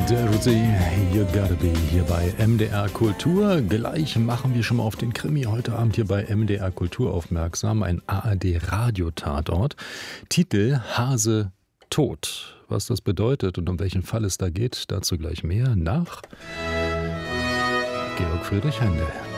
Dirty, You Gotta Be hier bei MDR Kultur. Gleich machen wir schon mal auf den Krimi heute Abend hier bei MDR Kultur aufmerksam. Ein ARD-Radio-Tatort. Titel Hase tot. Was das bedeutet und um welchen Fall es da geht, dazu gleich mehr nach Georg Friedrich Händel.